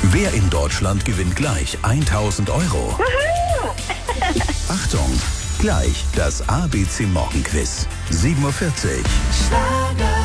Wer in Deutschland gewinnt gleich 1000 Euro? Achtung, gleich das ABC Morgenquiz. 7:40 Uhr.